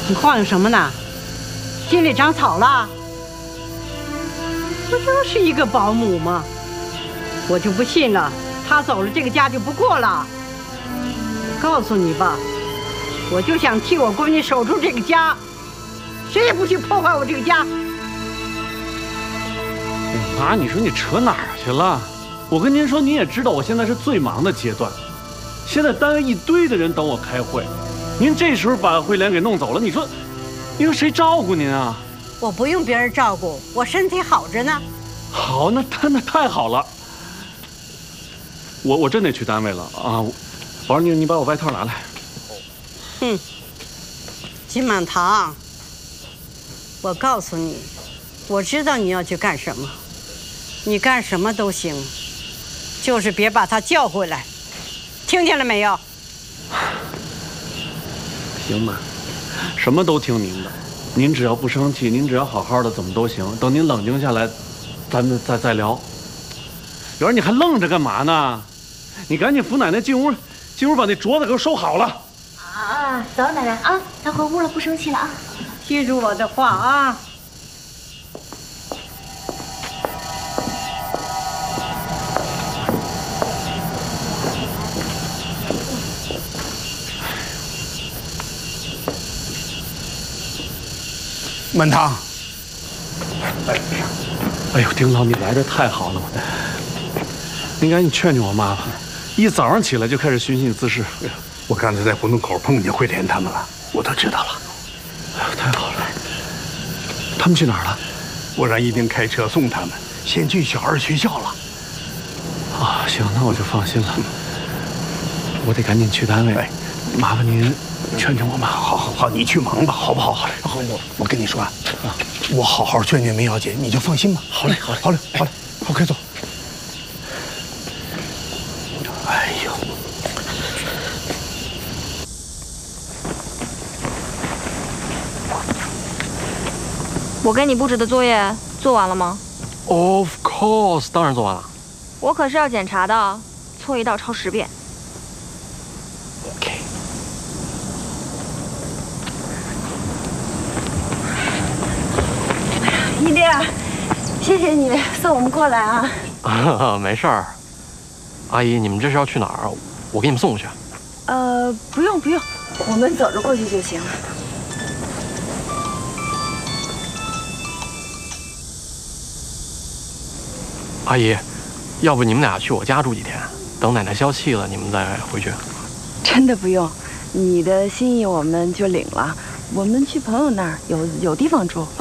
你晃悠什么呢？心里长草了？不就是一个保姆吗？我就不信了，他走了，这个家就不过了。我告诉你吧，我就想替我闺女守住这个家，谁也不许破坏我这个家。 妈，你说你扯哪儿去了？我跟您说，您也知道我现在是最忙的阶段，现在单位一堆的人等我开会，您这时候把慧莲给弄走了，你说谁照顾您啊？ 我不用别人照顾，我身体好着呢。 好，那太好了。我真得去单位了啊！宝儿，你把我外套拿来。 哼，金满堂，我告诉你，我知道你要去干什么，你干什么都行，就是别把他叫回来，听见了没有？ 行吧，什么都听您的。您只要不生气，您只要好好的，怎么都行。等您冷静下来，咱们再聊。元儿，你还愣着干嘛呢？你赶紧扶奶奶进屋把那镯子给我收好了。 啊，走，奶奶啊，她回屋了，不生气了啊。 记住我的话啊。 满堂， 哎呦，丁老，你来的太好了，您赶紧劝劝我妈吧。一早上起来就开始寻衅滋事。哎呀， 我刚才在胡同口碰见慧莲他们了，我都知道了。 哎呦，太好了！他们去哪儿了？ 我让一丁开车送他们，先去小二学校了。 啊，行，那我就放心了。我得赶紧去单位。哎，麻烦您劝劝我妈。 好，你去忙吧，好不好？好嘞。我跟你说啊，我好好劝劝梅小姐，你就放心吧。好嘞，好，快走。哎呦， 我给你布置的作业做完了吗 ？Of course， 当然做完了。 我可是要检查的，错一道抄10遍。 OK。 一丁，谢谢你送我们过来啊。 没事儿。阿姨，你们这是要去哪儿？我给你们送过去。 不用，我们走着过去就行了。 阿姨，要不你们俩去我家住几天，等奶奶消气了，你们再回去。 真的不用，你的心意我们就领了。我们去朋友那儿有地方住。